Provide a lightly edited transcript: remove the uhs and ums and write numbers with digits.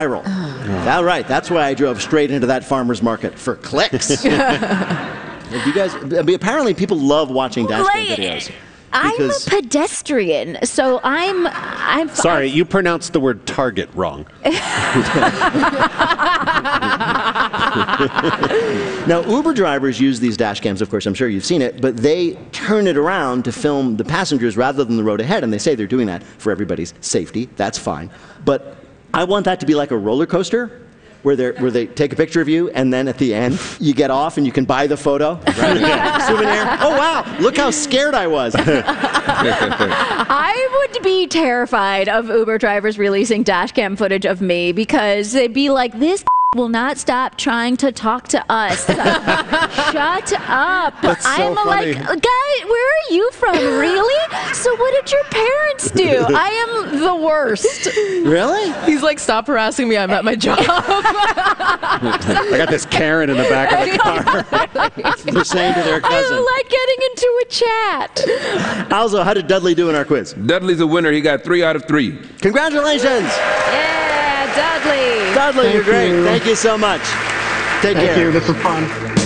viral. All right, that's why I drove straight into that farmer's market, for clicks. You guys, apparently people love watching dash cam videos. I'm a pedestrian, so I'm Sorry, you pronounced the word target wrong. Now, Uber drivers use these dash cams, of course, I'm sure you've seen it, but they turn it around to film the passengers rather than the road ahead, and they say they're doing that for everybody's safety. That's fine. But I want that to be like a roller coaster, where they take a picture of you, and then at the end, you get off and you can buy the photo. Right. Souvenir. Oh, wow, look how scared I was. I would be terrified of Uber drivers releasing dash cam footage of me, because they'd be like, this will not stop trying to talk to us. Shut up. That's so I'm funny. like, guy, where are you from? Really? So what did your parents do? I am the worst. Really? He's like, stop harassing me. I'm at my job. I got this Karen in the back of the car. They're saying to their cousin. I like getting into a chat. Also, how did Dudley do in our quiz? Dudley's a winner. He got 3 out of 3. Congratulations! Yeah, Dudley. Dudley, you're great. Thank you so much. Take care. Thank you. This was fun.